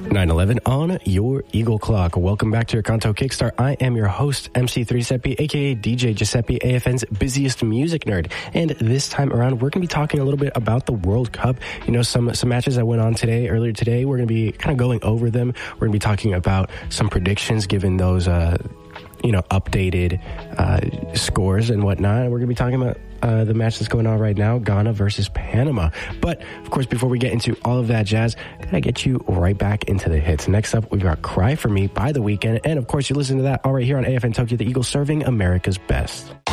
911 on your Eagle Clock. Welcome back to your Kanto Kickstart. I am your host, MC3 Seppi, aka DJ Giuseppe, AFN's busiest music nerd. And this time around, we're going to be talking a little bit about the World Cup. You know, some matches that went on earlier today. We're going to be kind of going over them. We're going to be talking about some predictions given those, updated scores and whatnot. We're going to be talking about the match that's going on right now, Ghana versus Panama. But, of course, before we get into all of that jazz, gotta get you right back into the hits. Next up, we've got Cry For Me by The Weeknd. And, of course, you listen to that all right here on AFN Tokyo, the Eagle serving America's best.